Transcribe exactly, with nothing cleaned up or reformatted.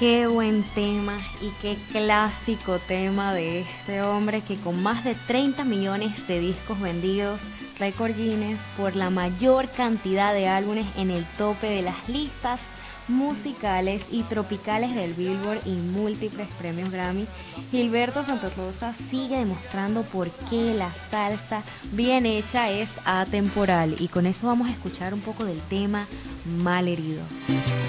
Qué buen tema y qué clásico tema de este hombre que con más de treinta millones de discos vendidos, récord Guinness por la mayor cantidad de álbumes en el tope de las listas musicales y tropicales del Billboard y múltiples premios Grammy. Gilberto Santa Rosa sigue demostrando por qué la salsa bien hecha es atemporal, y con eso vamos a escuchar un poco del tema Malherido.